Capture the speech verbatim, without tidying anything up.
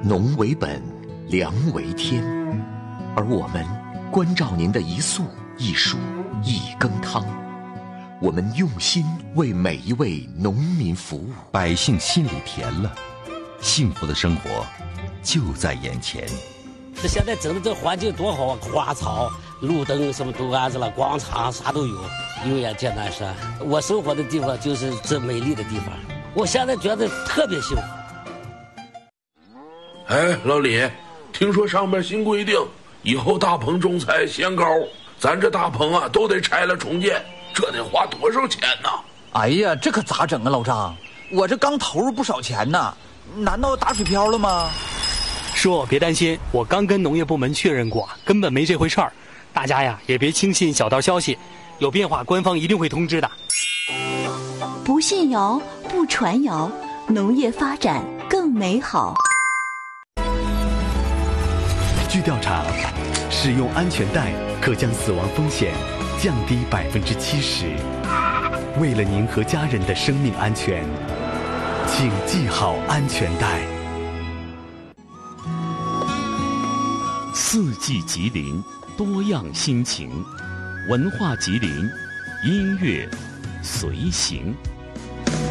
农为本，粮为天，而我们关照您的一粟一蔬一羹汤，我们用心为每一位农民服务， 百姓心里甜了，幸福的生活就在眼前。 这现在整的这环境多好啊，花草、路灯什么都安置了，广场啥都有。有眼天南山，我生活的地方就是这美丽的地方，我现在觉得特别幸福。 哎，老李，听说上面新规定，以后大棚种菜限高，咱这大棚啊都得拆了重建，这得花多少钱呢？ 哎呀，这可咋整啊，老张？我这刚投入不少钱呢，难道打水漂了吗？ 叔，别担心，我刚跟农业部门确认过，根本没这回事儿。大家呀，也别轻信小道消息，有变化官方一定会通知的。 不信谣，不传谣，农业发展更美好。 据调查，使用安全带可将死亡风险降低百分之七十。为了您和家人的生命安全，请系好安全带。 四季吉林，多样心情，文化吉林，音乐随行。